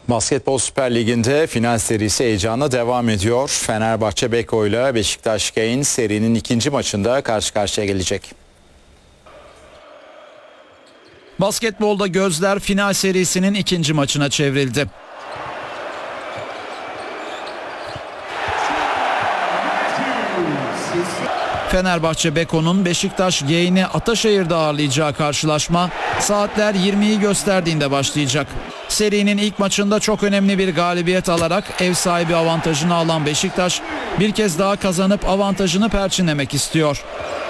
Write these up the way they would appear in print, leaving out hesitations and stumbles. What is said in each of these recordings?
Basketbol Süper Ligi'nde final serisi heyecanla devam ediyor. Fenerbahçe Beko ile Beşiktaş Gain serinin ikinci maçında karşı karşıya gelecek. Basketbolda gözler final serisinin ikinci maçına çevrildi. Fenerbahçe Beko'nun Beşiktaş Gain'i Ataşehir'de ağırlayacağı karşılaşma saatler 20'yi gösterdiğinde başlayacak. Serinin ilk maçında çok önemli bir galibiyet alarak ev sahibi avantajını alan Beşiktaş bir kez daha kazanıp avantajını perçinlemek istiyor.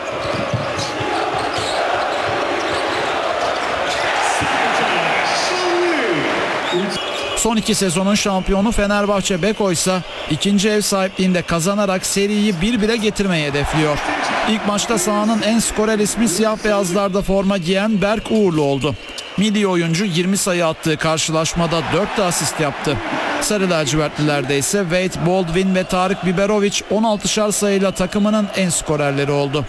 Son iki sezonun şampiyonu Fenerbahçe Beko ise ikinci ev sahipliğinde kazanarak seriyi 1-1'e getirmeyi hedefliyor. İlk maçta sahanın en skorer ismi siyah beyazlarda forma giyen Berk Uğurlu oldu. Milli oyuncu 20 sayı attığı karşılaşmada 4 de asist yaptı. Sarı lacivertlilerde ise Wade Baldwin ve Tarık Biberovic 16'şar sayıyla takımının en skorerleri oldu.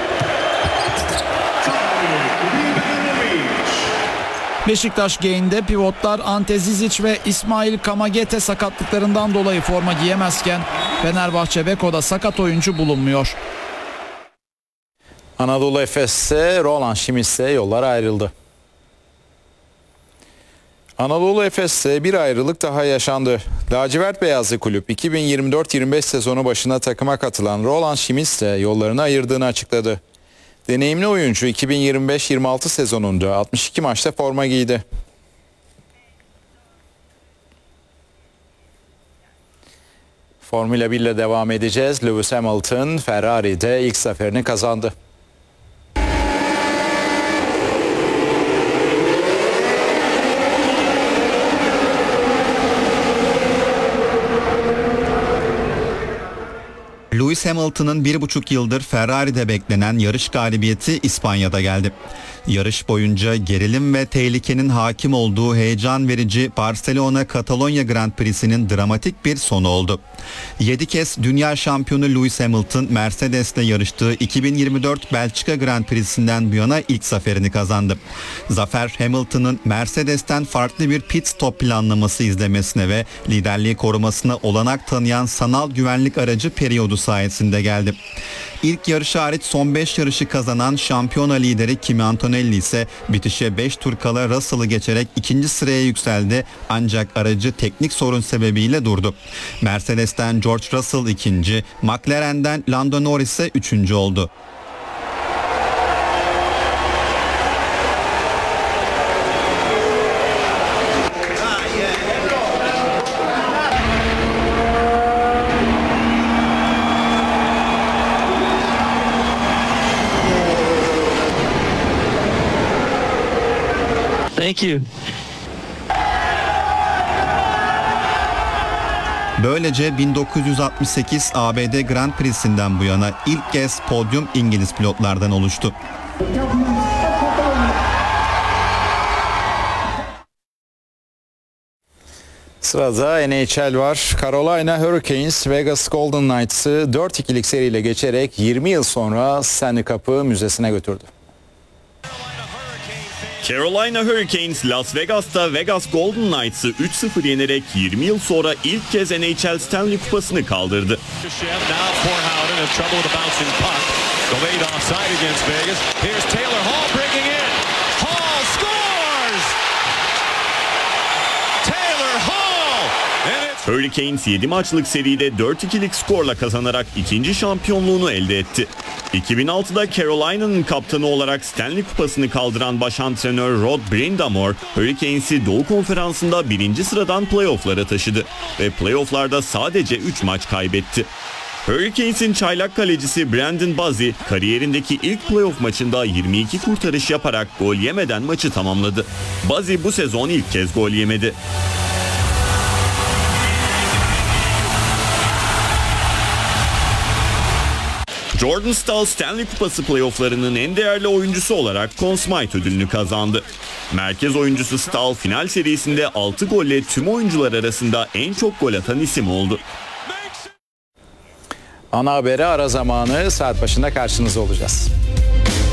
Beşiktaş Gain'de pivotlar Ante Zizic ve İsmail Kamagete sakatlıklarından dolayı forma giyemezken Fenerbahçe Beko'da sakat oyuncu bulunmuyor. Anadolu Efes'te Roland Schmitz'le yollar ayrıldı. Anadolu Efes'te bir ayrılık daha yaşandı. Lacivert Beyazlı kulüp 2024-25 sezonu başına takıma katılan Roland Schmitz'le yollarını ayırdığını açıkladı. Deneyimli oyuncu 2025-26 sezonunda 62 maçta forma giydi. Formula 1 ile devam edeceğiz. Lewis Hamilton Ferrari'de ilk zaferini kazandı. Lewis Hamilton'ın 1,5 yıldır Ferrari'de beklenen yarış galibiyeti İspanya'da geldi. Yarış boyunca gerilim ve tehlikenin hakim olduğu heyecan verici Barcelona-Katalonya Grand Prix'sinin dramatik bir sonu oldu. 7 kez dünya şampiyonu Lewis Hamilton Mercedes'le yarıştığı 2024 Belçika Grand Prix'sinden bu yana ilk zaferini kazandı. Zafer Hamilton'ın Mercedes'ten farklı bir pit stop planlaması izlemesine ve liderliği korumasına olanak tanıyan sanal güvenlik aracı periyodu sayesinde geldi. İlk yarışı hariç son 5 yarışı kazanan şampiyona lideri Kimi Antonelli ise bitişe 5 tur kala Russell'ı geçerek ikinci sıraya yükseldi ancak aracı teknik sorun sebebiyle durdu. Mercedes'ten George Russell ikinci, McLaren'den Lando Norris ise üçüncü oldu. Thank you. Böylece 1968 ABD Grand Prix'sinden bu yana ilk kez podyum İngiliz pilotlardan oluştu. Sırada NHL var. Carolina Hurricanes Vegas Golden Knights'ı 4-2'lik seriyle geçerek 20 yıl sonra Stanley Cup'ı müzesine götürdü. Carolina Hurricanes Las Vegas'ta Vegas Golden Knights'ı 3-0 yenerek 20 yıl sonra ilk kez NHL Stanley Kupası'nı kaldırdı. Hurricanes 7 maçlık seride 4-2'lik skorla kazanarak ikinci şampiyonluğunu elde etti. 2006'da Carolina'nın kaptanı olarak Stanley Kupası'nı kaldıran baş antrenör Rod Brind'Amour, Hurricanes'i Doğu Konferansı'nda 1. sıradan playoff'lara taşıdı ve playoff'larda sadece 3 maç kaybetti. Hurricanes'in çaylak kalecisi Brandon Bazzi, kariyerindeki ilk playoff maçında 22 kurtarış yaparak gol yemeden maçı tamamladı. Bazzi bu sezon ilk kez gol yemedi. Jordan Staal Stanley Kupası playofflarının en değerli oyuncusu olarak Conn Smythe ödülünü kazandı. Merkez oyuncusu Staal final serisinde 6 golle tüm oyuncular arasında en çok gol atan isim oldu. Ana habere ara zamanı saat başında karşınızda olacağız.